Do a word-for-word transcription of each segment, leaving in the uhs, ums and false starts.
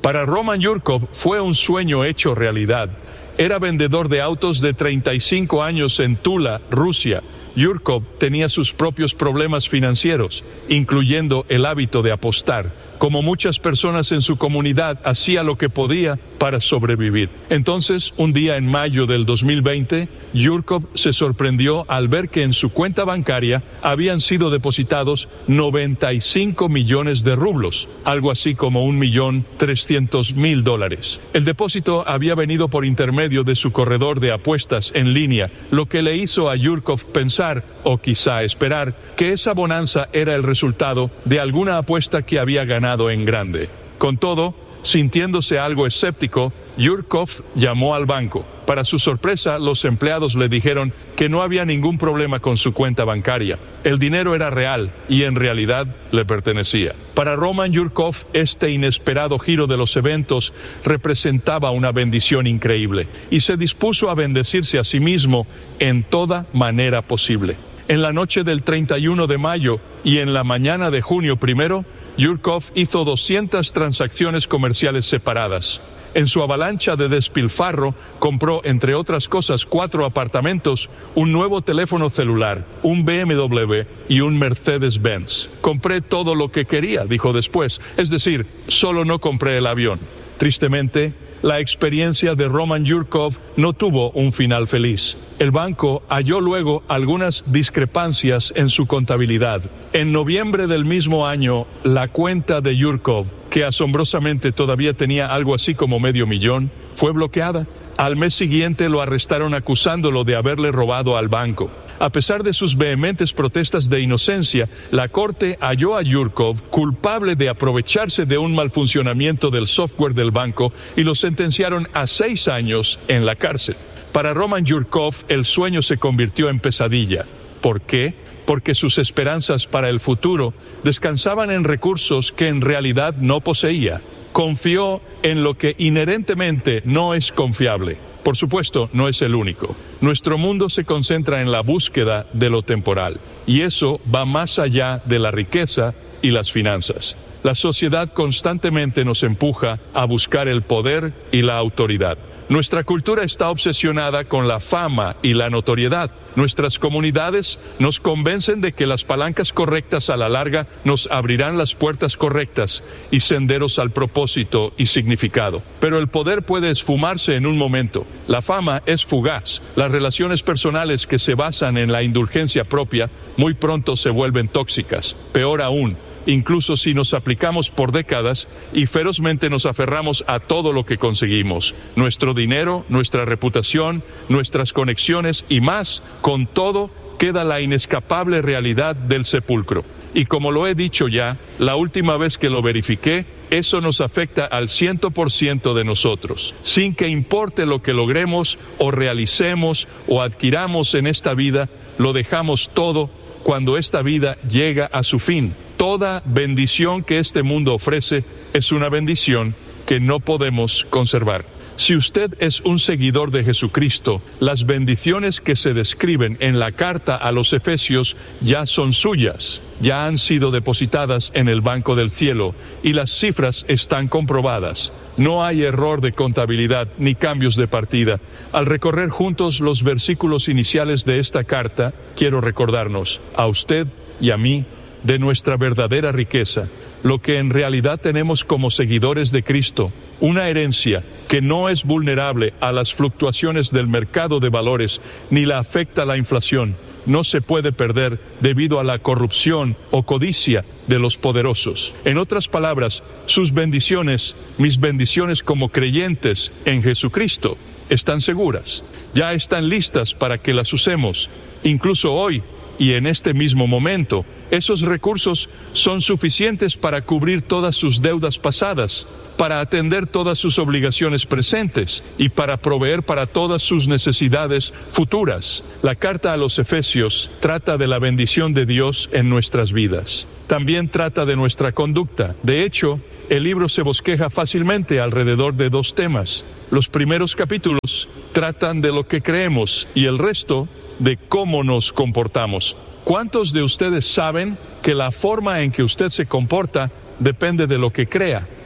Para Roman Yurkov fue un sueño hecho realidad. Era vendedor de autos de treinta y cinco años en Tula, Rusia. Yurkov tenía sus propios problemas financieros, incluyendo el hábito de apostar. Como muchas personas en su comunidad, hacía lo que podía para sobrevivir. Entonces, un día en mayo del dos mil veinte, Yurkov se sorprendió al ver que en su cuenta bancaria habían sido depositados noventa y cinco millones de rublos, algo así como un millón trescientos mil dólares. El depósito había venido por intermedio de su corredor de apuestas en línea, lo que le hizo a Yurkov pensar, o quizá esperar, que esa bonanza era el resultado de alguna apuesta que había ganado en grande. Con todo, sintiéndose algo escéptico, Yurkov llamó al banco. Para su sorpresa, los empleados le dijeron que no había ningún problema con su cuenta bancaria. El dinero era real y en realidad le pertenecía. Para Roman Yurkov, este inesperado giro de los eventos representaba una bendición increíble y se dispuso a bendecirse a sí mismo en toda manera posible. En la noche del treinta y uno de mayo y en la mañana de junio primero, Yurkov hizo doscientas transacciones comerciales separadas. En su avalancha de despilfarro, compró, entre otras cosas, cuatro apartamentos, un nuevo teléfono celular, un B M W y un Mercedes-Benz. Compré todo lo que quería, dijo después, es decir, solo no compré el avión. Tristemente, la experiencia de Roman Yurkov no tuvo un final feliz. El banco halló luego algunas discrepancias en su contabilidad. En noviembre del mismo año, la cuenta de Yurkov, que asombrosamente todavía tenía algo así como medio millón, fue bloqueada. Al mes siguiente lo arrestaron acusándolo de haberle robado al banco. A pesar de sus vehementes protestas de inocencia, la corte halló a Yurkov culpable de aprovecharse de un mal funcionamiento del software del banco y lo sentenciaron a seis años en la cárcel. Para Roman Yurkov, el sueño se convirtió en pesadilla. ¿Por qué? Porque sus esperanzas para el futuro descansaban en recursos que en realidad no poseía. Confió en lo que inherentemente no es confiable. Por supuesto, no es el único. Nuestro mundo se concentra en la búsqueda de lo temporal, y eso va más allá de la riqueza y las finanzas. La sociedad constantemente nos empuja a buscar el poder y la autoridad. Nuestra cultura está obsesionada con la fama y la notoriedad. Nuestras comunidades nos convencen de que las palancas correctas a la larga nos abrirán las puertas correctas y senderos al propósito y significado. Pero el poder puede esfumarse en un momento. La fama es fugaz. Las relaciones personales que se basan en la indulgencia propia muy pronto se vuelven tóxicas. Peor aún, incluso si nos aplicamos por décadas y ferozmente nos aferramos a todo lo que conseguimos, nuestro dinero, nuestra reputación, nuestras conexiones y más, con todo queda la inescapable realidad del sepulcro. Y como lo he dicho ya, la última vez que lo verifiqué, eso nos afecta al cien por ciento de nosotros. Sin que importe lo que logremos o realicemos o adquiramos en esta vida, lo dejamos todo cuando esta vida llega a su fin. Toda bendición que este mundo ofrece es una bendición que no podemos conservar. Si usted es un seguidor de Jesucristo, las bendiciones que se describen en la carta a los Efesios ya son suyas, ya han sido depositadas en el banco del cielo y las cifras están comprobadas. No hay error de contabilidad ni cambios de partida. Al recorrer juntos los versículos iniciales de esta carta, quiero recordarnos, a usted y a mí, de nuestra verdadera riqueza, lo que en realidad tenemos como seguidores de Cristo, una herencia que no es vulnerable a las fluctuaciones del mercado de valores ni la afecta la inflación, no se puede perder debido a la corrupción o codicia de los poderosos. En otras palabras, sus bendiciones, mis bendiciones como creyentes en Jesucristo, están seguras, ya están listas para que las usemos, incluso hoy y en este mismo momento. Esos recursos son suficientes para cubrir todas sus deudas pasadas, para atender todas sus obligaciones presentes y para proveer para todas sus necesidades futuras. La carta a los Efesios trata de la bendición de Dios en nuestras vidas. También trata de nuestra conducta. De hecho, el libro se bosqueja fácilmente alrededor de dos temas. Los primeros capítulos tratan de lo que creemos y el resto de cómo nos comportamos. ¿Cuántos de ustedes saben que la forma en que usted se comporta depende de lo que crea?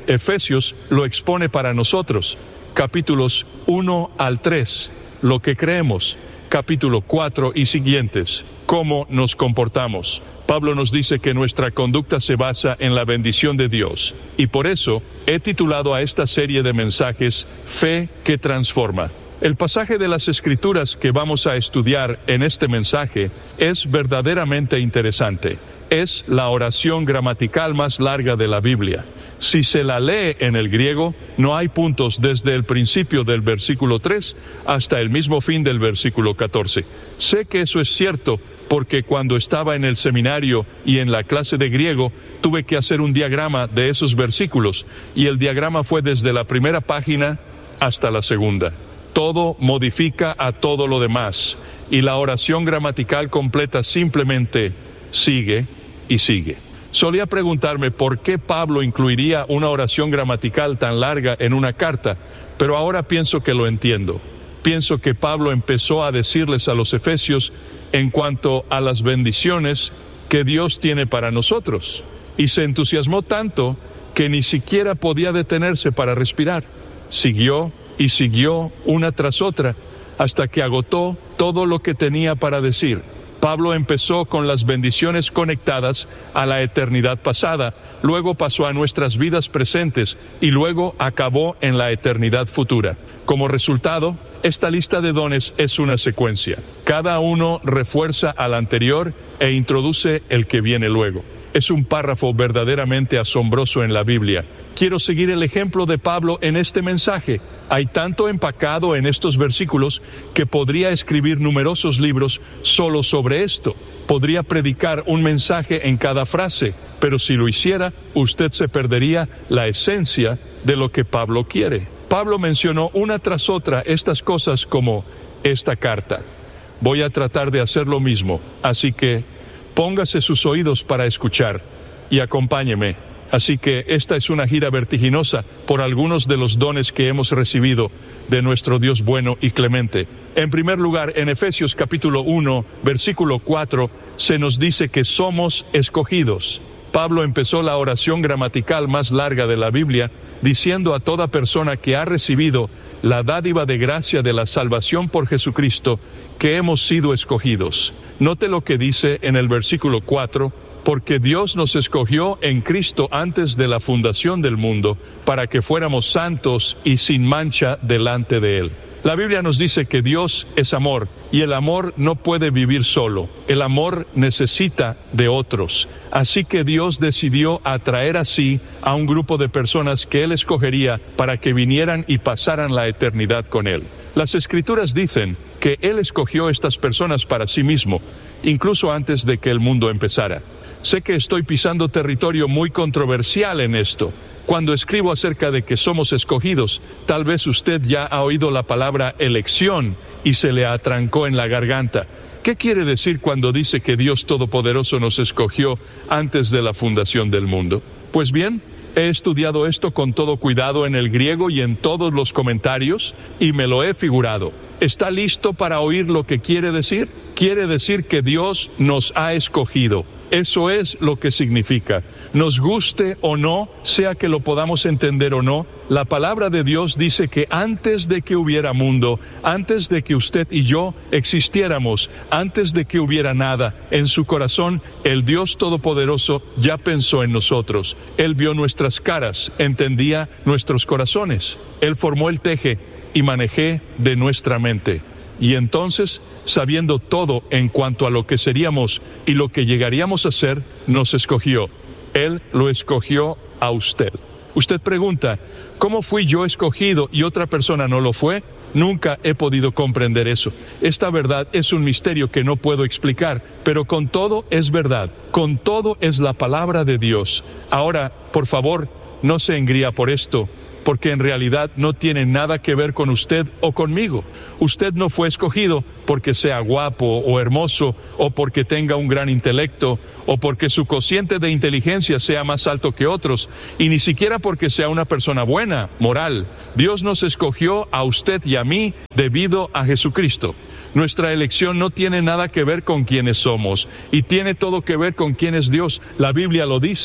Efesios lo expone para nosotros. Capítulos uno al tres, lo que creemos. Capítulo cuatro y siguientes, cómo nos comportamos. Pablo nos dice que nuestra conducta se basa en la bendición de Dios. Y por eso he titulado a esta serie de mensajes Fe que Transforma. El pasaje de las Escrituras que vamos a estudiar en este mensaje es verdaderamente interesante. Es la oración gramatical más larga de la Biblia. Si se la lee en el griego, no hay puntos desde el principio del versículo tres hasta el mismo fin del versículo catorce. Sé que eso es cierto porque cuando estaba en el seminario y en la clase de griego, tuve que hacer un diagrama de esos versículos, y el diagrama fue desde la primera página hasta la segunda. Todo modifica a todo lo demás, y la oración gramatical completa simplemente sigue y sigue. Solía preguntarme por qué Pablo incluiría una oración gramatical tan larga en una carta, pero ahora pienso que lo entiendo. Pienso que Pablo empezó a decirles a los efesios en cuanto a las bendiciones que Dios tiene para nosotros, y se entusiasmó tanto que ni siquiera podía detenerse para respirar. Siguió y siguió una tras otra hasta que agotó todo lo que tenía para decir. Pablo empezó con las bendiciones conectadas a la eternidad pasada, luego pasó a nuestras vidas presentes y luego acabó en la eternidad futura. Como resultado, esta lista de dones es una secuencia. Cada uno refuerza al anterior e introduce el que viene luego. Es un párrafo verdaderamente asombroso en la Biblia. Quiero seguir el ejemplo de Pablo en este mensaje. Hay tanto empacado en estos versículos que podría escribir numerosos libros solo sobre esto. Podría predicar un mensaje en cada frase, pero si lo hiciera, usted se perdería la esencia de lo que Pablo quiere. Pablo mencionó una tras otra estas cosas como esta carta. Voy a tratar de hacer lo mismo, así que póngase sus oídos para escuchar y acompáñeme. Así que esta es una gira vertiginosa por algunos de los dones que hemos recibido de nuestro Dios bueno y clemente. En primer lugar, en Efesios capítulo uno, versículo cuatro, se nos dice que somos escogidos. Pablo empezó la oración gramatical más larga de la Biblia diciendo a toda persona que ha recibido la dádiva de gracia de la salvación por Jesucristo que hemos sido escogidos. Note lo que dice en el versículo cuatro, porque Dios nos escogió en Cristo antes de la fundación del mundo, para que fuéramos santos y sin mancha delante de Él. La Biblia nos dice que Dios es amor, y el amor no puede vivir solo. El amor necesita de otros. Así que Dios decidió atraer así a un grupo de personas que Él escogería para que vinieran y pasaran la eternidad con Él. Las Escrituras dicen que Él escogió estas personas para sí mismo, incluso antes de que el mundo empezara. Sé que estoy pisando territorio muy controversial en esto. Cuando escribo acerca de que somos escogidos, tal vez usted ya ha oído la palabra elección y se le atrancó en la garganta. ¿Qué quiere decir cuando dice que Dios Todopoderoso nos escogió antes de la fundación del mundo? Pues bien, he estudiado esto con todo cuidado en el griego y en todos los comentarios, y me lo he figurado. ¿Está listo para oír lo que quiere decir? Quiere decir que Dios nos ha escogido. Eso es lo que significa. Nos guste o no, sea que lo podamos entender o no, la palabra de Dios dice que antes de que hubiera mundo, antes de que usted y yo existiéramos, antes de que hubiera nada, en su corazón, el Dios Todopoderoso ya pensó en nosotros. Él vio nuestras caras, entendía nuestros corazones. Él formó el teje y manejé de nuestra mente. Y entonces, sabiendo todo en cuanto a lo que seríamos y lo que llegaríamos a ser, nos escogió. Él lo escogió a usted. Usted pregunta, ¿cómo fui yo escogido y otra persona no lo fue? Nunca he podido comprender eso. Esta verdad es un misterio que no puedo explicar, pero con todo es verdad. Con todo es la palabra de Dios. Ahora, por favor, no se engría por esto, porque en realidad no tiene nada que ver con usted o conmigo. Usted no fue escogido porque sea guapo o hermoso, o porque tenga un gran intelecto, o porque su cociente de inteligencia sea más alto que otros, y ni siquiera porque sea una persona buena, moral. Dios nos escogió a usted y a mí debido a Jesucristo. Nuestra elección no tiene nada que ver con quiénes somos, y tiene todo que ver con quién es Dios. La Biblia lo dice.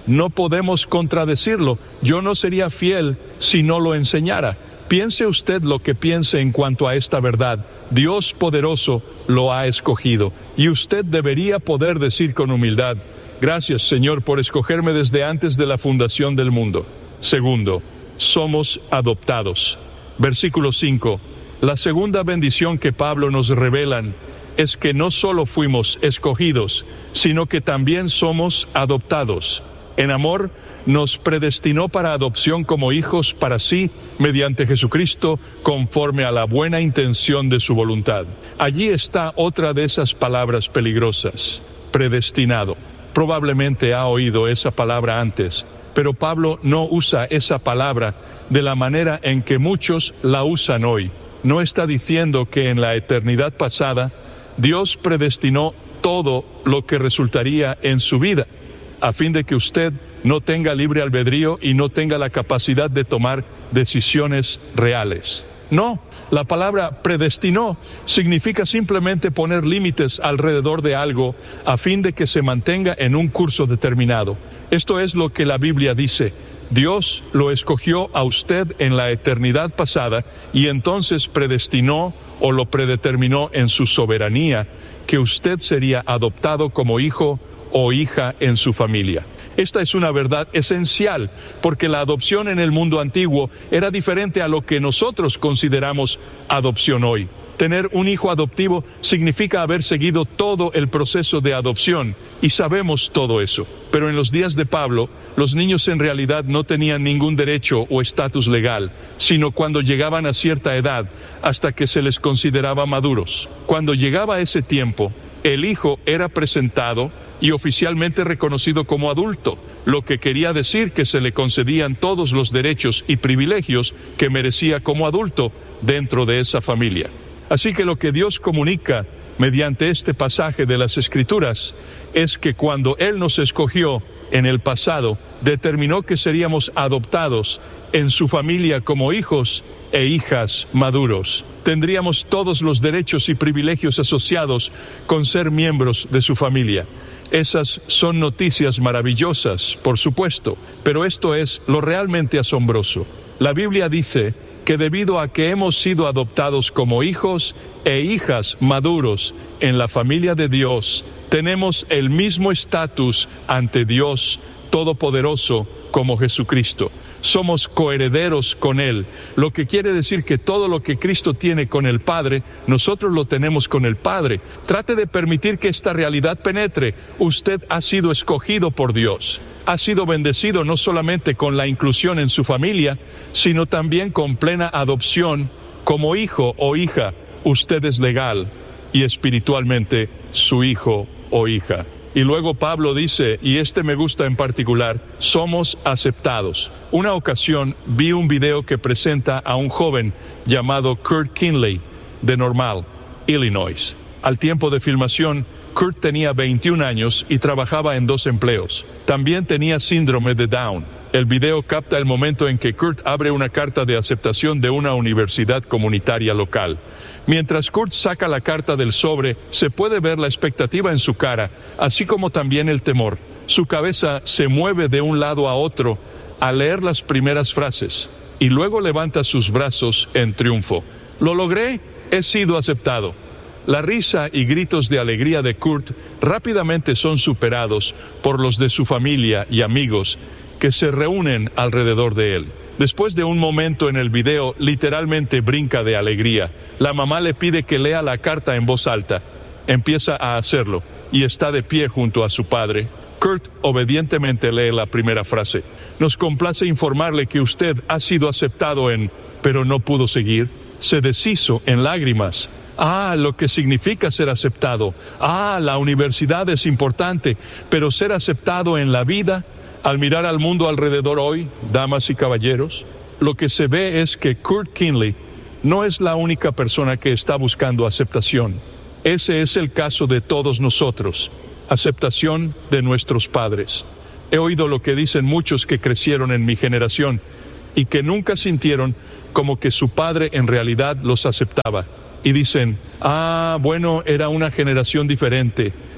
No podemos contradecirlo. Yo no sería fiel si no lo enseñara. Piense usted lo que piense en cuanto a esta verdad. Dios poderoso lo ha escogido. Y usted debería poder decir con humildad: gracias, Señor, por escogerme desde antes de la fundación del mundo. Segundo, somos adoptados. Versículo cinco. La segunda bendición que Pablo nos revelan es que no solo fuimos escogidos, sino que también somos adoptados. En amor, nos predestinó para adopción como hijos para sí, mediante Jesucristo, conforme a la buena intención de su voluntad. Allí está otra de esas palabras peligrosas: predestinado. Probablemente ha oído esa palabra antes, pero Pablo no usa esa palabra de la manera en que muchos la usan hoy. No está diciendo que en la eternidad pasada Dios predestinó todo lo que resultaría en su vida, a fin de que usted no tenga libre albedrío y no tenga la capacidad de tomar decisiones reales. No, la palabra predestinó significa simplemente poner límites alrededor de algo a fin de que se mantenga en un curso determinado. Esto es lo que la Biblia dice. Dios lo escogió a usted en la eternidad pasada y entonces predestinó o lo predeterminó en su soberanía que usted sería adoptado como hijo o hija en su familia. Esta es una verdad esencial, porque la adopción en el mundo antiguo era diferente a lo que nosotros consideramos adopción hoy. Tener un hijo adoptivo significa haber seguido todo el proceso de adopción, y sabemos todo eso. Pero en los días de Pablo, los niños en realidad no tenían ningún derecho o estatus legal, sino cuando llegaban a cierta edad, hasta que se les consideraba maduros. Cuando llegaba ese tiempo, el hijo era presentado y oficialmente reconocido como adulto, lo que quería decir que se le concedían todos los derechos y privilegios que merecía como adulto dentro de esa familia. Así que lo que Dios comunica mediante este pasaje de las Escrituras es que cuando Él nos escogió en el pasado, determinó que seríamos adoptados en su familia como hijos e hijas maduros. Tendríamos todos los derechos y privilegios asociados con ser miembros de su familia. Esas son noticias maravillosas, por supuesto, pero esto es lo realmente asombroso. La Biblia dice que debido a que hemos sido adoptados como hijos e hijas maduros en la familia de Dios, tenemos el mismo estatus ante Dios Todopoderoso como Jesucristo. Somos coherederos con Él, lo que quiere decir que todo lo que Cristo tiene con el Padre, nosotros lo tenemos con el Padre. Trate de permitir que esta realidad penetre. Usted ha sido escogido por Dios. Ha sido bendecido no solamente con la inclusión en su familia, sino también con plena adopción como hijo o hija. Usted es legal y espiritualmente su hijo o hija. Y luego Pablo dice, y este me gusta en particular, somos aceptados. Una ocasión vi un video que presenta a un joven llamado Kurt Kinley, de Normal, Illinois. Al tiempo de filmación, Kurt tenía veintiún años y trabajaba en dos empleos. También tenía síndrome de Down. El video capta el momento en que Kurt abre una carta de aceptación de una universidad comunitaria local. Mientras Kurt saca la carta del sobre, se puede ver la expectativa en su cara, así como también el temor. Su cabeza se mueve de un lado a otro al leer las primeras frases, y luego levanta sus brazos en triunfo. «Lo logré, he sido aceptado». La risa y gritos de alegría de Kurt rápidamente son superados por los de su familia y amigos que se reúnen alrededor de él. Después de un momento en el video, literalmente brinca de alegría. La mamá le pide que lea la carta en voz alta. Empieza a hacerlo y está de pie junto a su padre. Kurt obedientemente lee la primera frase. Nos complace informarle que usted ha sido aceptado en... Pero no pudo seguir. Se deshizo en lágrimas. Ah, lo que significa ser aceptado. Ah, la universidad es importante, pero ser aceptado en la vida... Al mirar al mundo alrededor hoy, damas y caballeros, lo que se ve es que Kurt Kinley no es la única persona que está buscando aceptación. Ese es el caso de todos nosotros, aceptación de nuestros padres. He oído lo que dicen muchos que crecieron en mi generación y que nunca sintieron como que su padre en realidad los aceptaba. Y dicen, ah, bueno, era una generación diferente.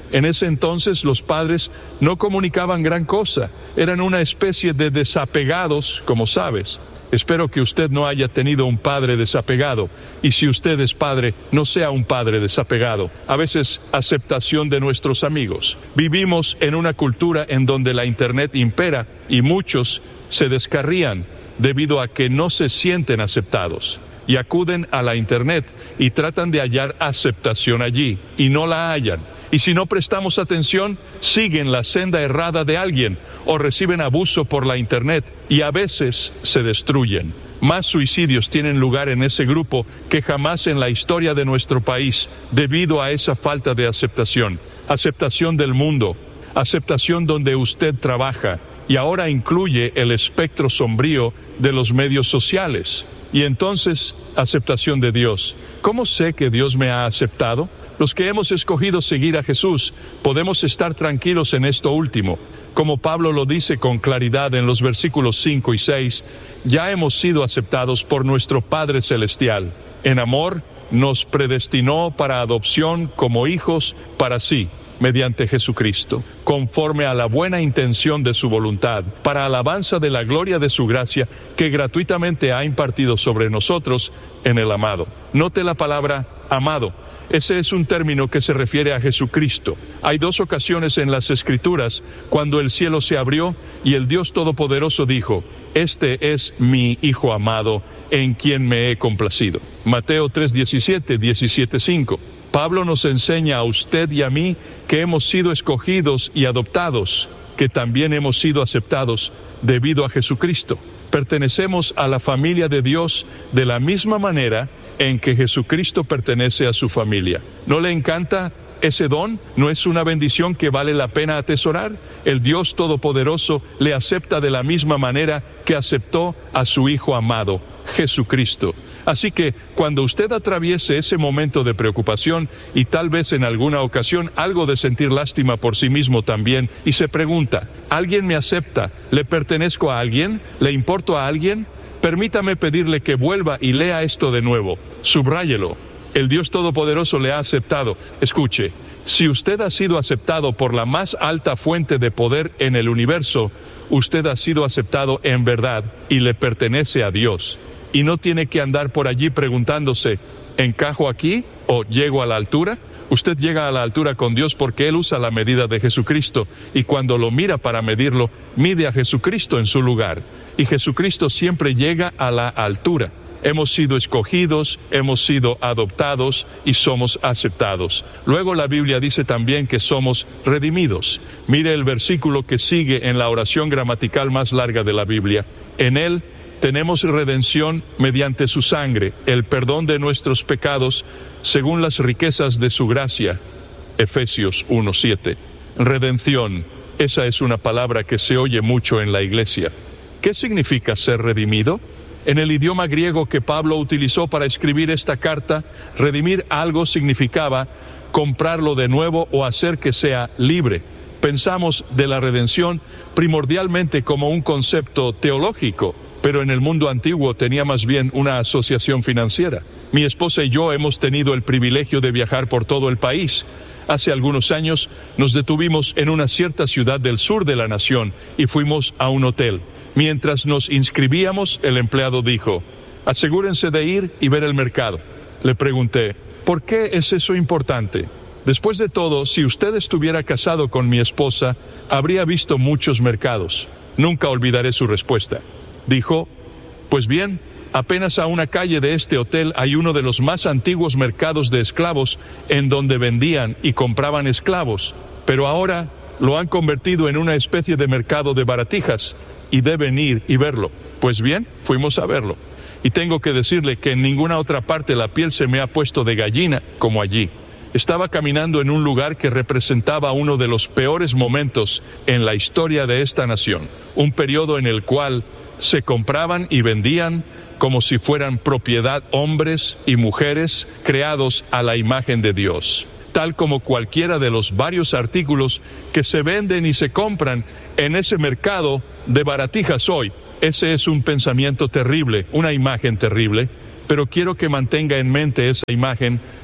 En ese entonces los padres no comunicaban gran cosa, eran una especie de desapegados, como sabes. Espero que usted no haya tenido un padre desapegado, y si usted es padre, no sea un padre desapegado. A veces, aceptación de nuestros amigos. Vivimos en una cultura en donde la Internet impera y muchos se descarrían debido a que no se sienten aceptados. Y acuden a la Internet y tratan de hallar aceptación allí, y no la hallan. Y si no prestamos atención, siguen la senda errada de alguien o reciben abuso por la Internet y a veces se destruyen. Más suicidios tienen lugar en ese grupo que jamás en la historia de nuestro país, debido a esa falta de aceptación. Aceptación del mundo, aceptación donde usted trabaja, y ahora incluye el espectro sombrío de los medios sociales. Y entonces, aceptación de Dios. ¿Cómo sé que Dios me ha aceptado? Los que hemos escogido seguir a Jesús, podemos estar tranquilos en esto último. Como Pablo lo dice con claridad en los versículos cinco y seis, ya hemos sido aceptados por nuestro Padre Celestial. En amor, nos predestinó para adopción como hijos para sí, mediante Jesucristo, conforme a la buena intención de su voluntad, para alabanza de la gloria de su gracia, que gratuitamente ha impartido sobre nosotros en el amado. Note la palabra amado. Ese es un término que se refiere a Jesucristo. Hay dos ocasiones en las Escrituras cuando el cielo se abrió y el Dios Todopoderoso dijo: este es mi Hijo amado, en quien me he complacido. Mateo tres diecisiete, diecisiete cinco. Pablo nos enseña a usted y a mí que hemos sido escogidos y adoptados, que también hemos sido aceptados debido a Jesucristo. Pertenecemos a la familia de Dios de la misma manera en que Jesucristo pertenece a su familia. ¿No le encanta ese don? ¿No es una bendición que vale la pena atesorar? El Dios Todopoderoso le acepta de la misma manera que aceptó a su Hijo amado, Jesucristo. Así que cuando usted atraviese ese momento de preocupación y tal vez en alguna ocasión algo de sentir lástima por sí mismo también, y se pregunta: ¿alguien me acepta? ¿Le pertenezco a alguien? ¿Le importo a alguien? Permítame pedirle que vuelva y lea esto de nuevo. Subráyelo. El Dios Todopoderoso le ha aceptado. Escuche, si usted ha sido aceptado por la más alta fuente de poder en el universo, usted ha sido aceptado en verdad y le pertenece a Dios. Y no tiene que andar por allí preguntándose: ¿encajo aquí o llego a la altura? Usted llega a la altura con Dios porque Él usa la medida de Jesucristo, y cuando lo mira para medirlo, mide a Jesucristo en su lugar. Y Jesucristo siempre llega a la altura. Hemos sido escogidos, hemos sido adoptados y somos aceptados. Luego la Biblia dice también que somos redimidos. Mire el versículo que sigue en la oración gramatical más larga de la Biblia. En Él tenemos redención mediante su sangre, el perdón de nuestros pecados, según las riquezas de su gracia. Efesios uno siete. Redención. Esa es una palabra que se oye mucho en la iglesia. ¿Qué significa ser redimido? En el idioma griego que Pablo utilizó para escribir esta carta, redimir algo significaba comprarlo de nuevo o hacer que sea libre. Pensamos de la redención primordialmente como un concepto teológico, pero en el mundo antiguo tenía más bien una asociación financiera. Mi esposa y yo hemos tenido el privilegio de viajar por todo el país. Hace algunos años nos detuvimos en una cierta ciudad del sur de la nación y fuimos a un hotel. Mientras nos inscribíamos, el empleado dijo: asegúrense de ir y ver el mercado. Le pregunté: ¿por qué es eso importante? Después de todo, si usted estuviera casado con mi esposa, habría visto muchos mercados. Nunca olvidaré su respuesta. Dijo: pues bien, apenas a una calle de este hotel hay uno de los más antiguos mercados de esclavos en donde vendían y compraban esclavos, pero ahora lo han convertido en una especie de mercado de baratijas y deben ir y verlo. Pues bien, fuimos a verlo. Y tengo que decirle que en ninguna otra parte la piel se me ha puesto de gallina como allí. Estaba caminando en un lugar que representaba uno de los peores momentos en la historia de esta nación, un periodo en el cual se compraban y vendían como si fueran propiedad hombres y mujeres creados a la imagen de Dios, tal como cualquiera de los varios artículos que se venden y se compran en ese mercado de baratijas hoy. Ese es un pensamiento terrible, una imagen terrible, pero quiero que mantenga en mente esa imagen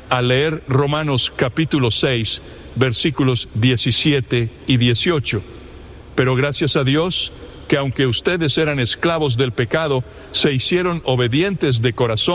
al leer Romanos capítulo seis, versículos diecisiete y dieciocho. Pero gracias a Dios, que aunque ustedes eran esclavos del pecado, se hicieron obedientes de corazón